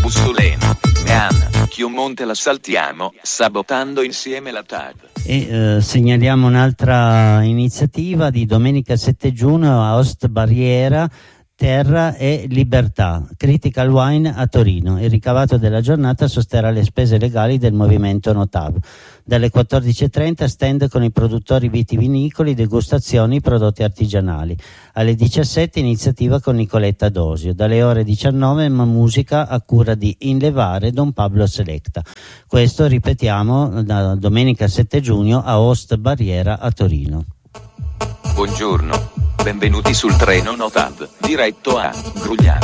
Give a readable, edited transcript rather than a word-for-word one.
Bussoleno, Meana, Chiumonte la saltiamo, sabotando insieme la TAV. E segnaliamo un'altra iniziativa di domenica 7 giugno a Ost Barriera, Terra e Libertà, Critical Wine a Torino. Il ricavato della giornata sosterrà le spese legali del movimento Notav. Dalle 14.30 stand con i produttori vitivinicoli, degustazioni, prodotti artigianali. Alle 17 iniziativa con Nicoletta Dosio. Dalle ore 19 musica a cura di Inlevare Don Pablo Selecta. Questo, ripetiamo, da domenica 7 giugno a Ost Barriera a Torino. Buongiorno, benvenuti sul treno Notav, diretto a Grugliano.